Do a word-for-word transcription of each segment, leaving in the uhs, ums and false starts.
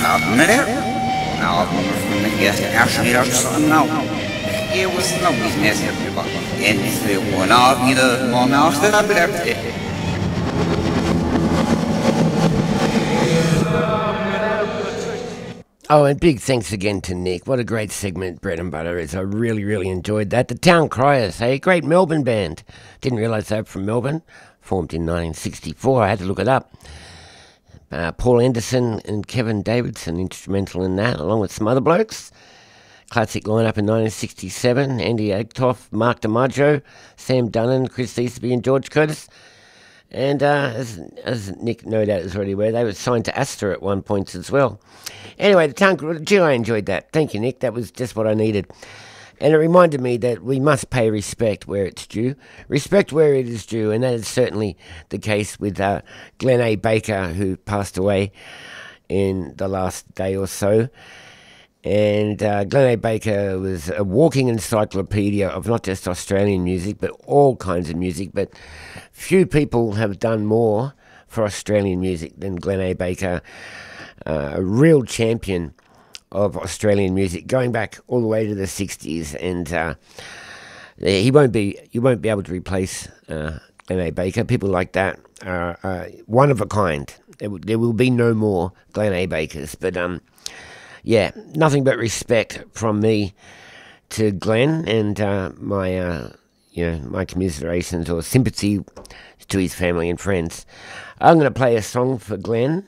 Neler? Nou, van de eerste erschrift nou. Je was nog niet meer zeker. En veel gewoon wieder morgen aus der Bleibt. Oh, and big thanks again to Nick. What a great segment Bread and Butter is. I really, really enjoyed that. The Town Criers, a great Melbourne band. Didn't realise they were from Melbourne. Formed in nineteen sixty-four. I had to look it up. Uh, Paul Anderson and Kevin Davidson instrumental in that, along with some other blokes. Classic lineup in nineteen sixty-seven. Andy Agtoff, Mark DiMaggio, Sam Dunnan, Chris Easterby and George Curtis. And uh, as, as Nick no doubt is already aware, they were signed to Astor at one point as well. Anyway, the town, gee, I enjoyed that. Thank you, Nick. That was just what I needed. And it reminded me that we must pay respect where it's due. Respect where it is due, and that is certainly the case with uh, Glenn A. Baker, who passed away in the last day or so. And uh, Glenn A. Baker was a walking encyclopedia of not just Australian music, but all kinds of music. But few people have done more for Australian music than Glenn A. Baker, uh, a real champion of Australian music, going back all the way to the sixties. And uh, he won't be, you won't be able to replace uh, Glenn A. Baker. People like that are uh, one of a kind. There, w- there will be no more Glenn A. Bakers. But um. Yeah, nothing but respect from me to Glenn, and uh, my, uh, you know, my commiserations or sympathy to his family and friends. I'm going to play a song for Glenn,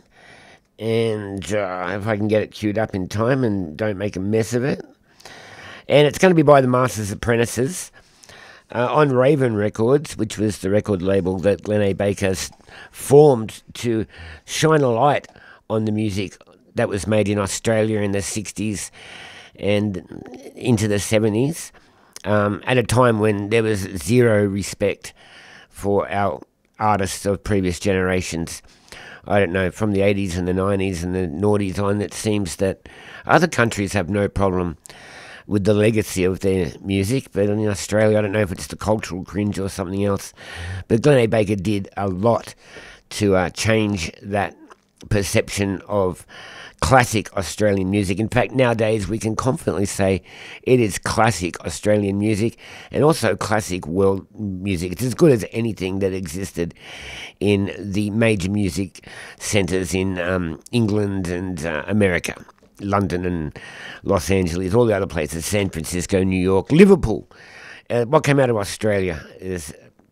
and uh, if I can get it queued up in time and don't make a mess of it. And it's going to be by the Masters Apprentices uh, on Raven Records, which was the record label that Glenn A. Baker formed to shine a light on the music that was made in Australia in the sixties and into the seventies, um, at a time when there was zero respect for our artists of previous generations. I don't know, from the eighties and the nineties and the noughties on, it seems that other countries have no problem with the legacy of their music, but in Australia, I don't know if it's the cultural cringe or something else, but Glenn A. Baker did a lot to uh, change that perception of classic Australian music. In fact, nowadays we can confidently say it is classic Australian music and also classic world music. It's as good as anything that existed in the major music centres in um, England and uh, America, London and Los Angeles, all the other places, San Francisco, New York, Liverpool. Uh, what came out of Australia is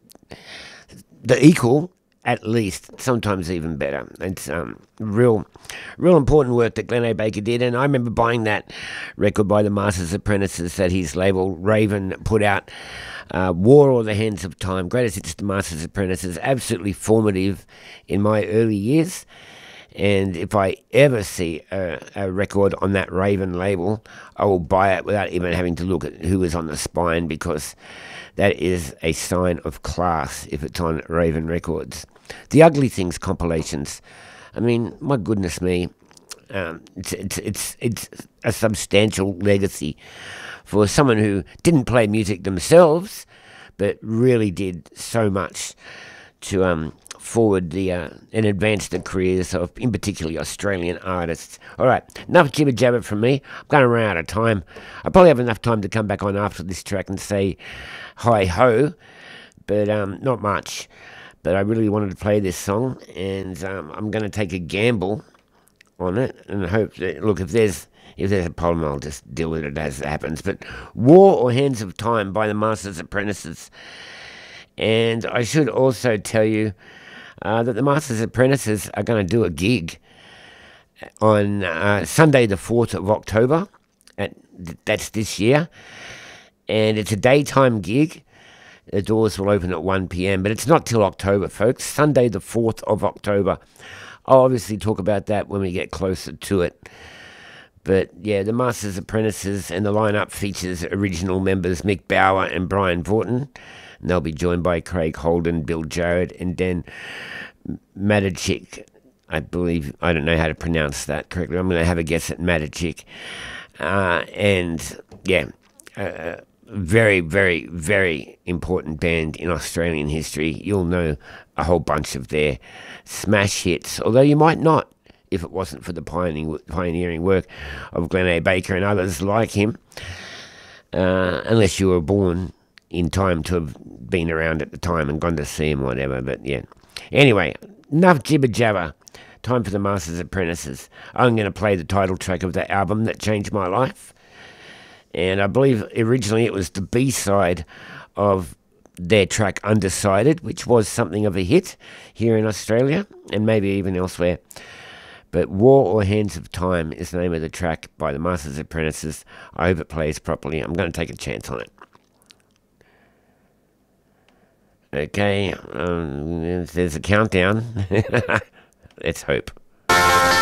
the equal, at least, sometimes even better. It's um, real real important work that Glenn A. Baker did, and I remember buying that record by the Masters Apprentices that his label Raven put out, uh, War or the Hands of Time, greatest hits to Masters Apprentices, absolutely formative in my early years. And if I ever see a, a record on that Raven label, I will buy it without even having to look at who was on the spine, because that is a sign of class if it's on Raven Records. The Ugly Things compilations, I mean, my goodness me, um, it's, it's it's it's a substantial legacy for someone who didn't play music themselves, but really did so much to um, forward the uh, and advance the careers of, in particular, Australian artists. All right, enough jibber jabber from me. I'm going to run out of time. I probably have enough time to come back on after this track and say hi ho, but um, not much. But I really wanted to play this song, and um, I'm going to take a gamble on it and hope that, look, if there's if there's a problem, I'll just deal with it as it happens. But War or Hands of Time by the Masters Apprentices. And I should also tell you uh, that the Masters Apprentices are going to do a gig on uh, Sunday the fourth of October. At, that's this year. And it's a daytime gig. The doors will open at one p.m, but it's not till October, folks. Sunday the fourth of October. I'll obviously talk about that when we get closer to it. But yeah, the Masters Apprentices, and the lineup features original members Mick Bauer and Brian Vorton. And they'll be joined by Craig Holden, Bill Jarrett, and Dan Matichik. I believe, I don't know how to pronounce that correctly. I'm going to have a guess at Matichik. Uh, and yeah, uh, very, very, very important band in Australian history. You'll know a whole bunch of their smash hits, although you might not if it wasn't for the pioneering, pioneering work of Glen A. Baker and others like him, uh, unless you were born in time to have been around at the time and gone to see him or whatever. But yeah. Anyway, enough jibber jabber. Time for the Masters Apprentices. I'm going to play the title track of that album that changed my life. And I believe originally it was the B-side of their track Undecided, which was something of a hit here in Australia and maybe even elsewhere. But War or Hands of Time is the name of the track by the Masters Apprentices. I hope it plays properly. I'm going to take a chance on it. Okay, um, there's a countdown. Let's hope.